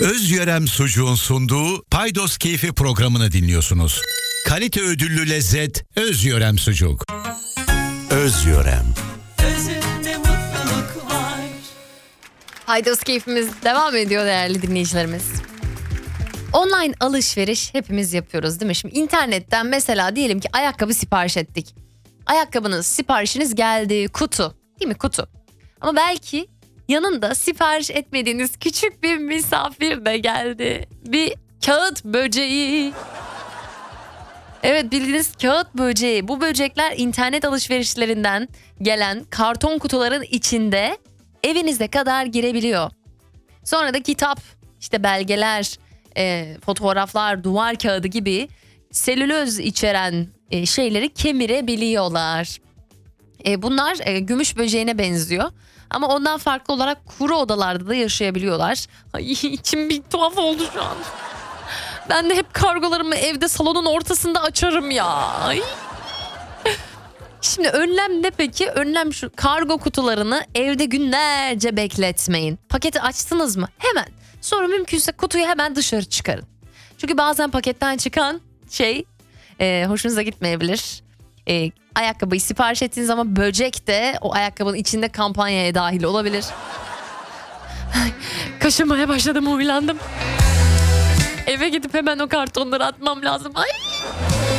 Özyörem Sucuğun sunduğu Paydos Keyfi programını dinliyorsunuz. Kalite ödüllü lezzet Özyörem Sucuk. Özyörem. Özünde mutluluk var. Paydos keyfimiz devam ediyor değerli dinleyicilerimiz. Online alışveriş hepimiz yapıyoruz değil mi? Şimdi internetten mesela diyelim ki ayakkabı sipariş ettik. Ayakkabınız, siparişiniz geldi, kutu değil mi, kutu. Ama belki yanında sipariş etmediğiniz küçük bir misafir de geldi. Bir kağıt böceği. Evet, bildiğiniz kağıt böceği. Bu böcekler internet alışverişlerinden gelen karton kutuların içinde evinize kadar girebiliyor. Sonra da kitap, işte belgeler, fotoğraflar, duvar kağıdı gibi selüloz içeren şeyleri kemirebiliyorlar. Bunlar gümüş böceğine benziyor. Ama ondan farklı olarak kuru odalarda da yaşayabiliyorlar. Ay, içim bir tuhaf oldu şu an. Ben de hep kargolarımı evde salonun ortasında açarım ya. Ay. Şimdi önlem ne peki? Önlem şu: kargo kutularını evde günlerce bekletmeyin. Paketi açtınız mı? Hemen. Sonra mümkünse kutuyu hemen dışarı çıkarın. Çünkü bazen paketten çıkan şey hoşunuza gitmeyebilir. Ayakkabıyı sipariş ettiğiniz zaman böcek de o ayakkabının içinde kampanyaya dahil olabilir. Kaşınmaya başladım, huylandım. Eve gidip hemen o kartonları atmam lazım. Ay.